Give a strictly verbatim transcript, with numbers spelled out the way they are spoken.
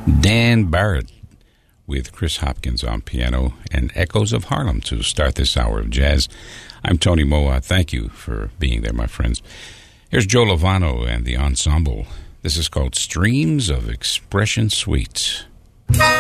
Dan Barrett with Chris Hopkins on piano and Echoes of Harlem to start this hour of jazz. I'm Tony Moa. Thank you for being there, my friends. Here's Joe Lovano and the ensemble. This is called Streams of Expression Suite.